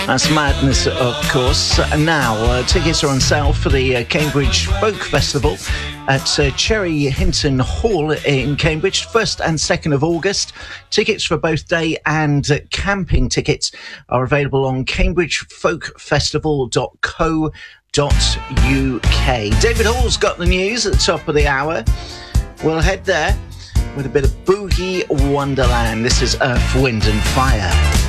That's madness, of course. And now, tickets are on sale for the Cambridge Folk Festival at Cherry Hinton Hall in Cambridge, 1st and 2nd of August. Tickets for both day and camping tickets are available on cambridgefolkfestival.co.uk. David Hall's got the news at the top of the hour. We'll head there with a bit of Boogie Wonderland. This is Earth, Wind and Fire.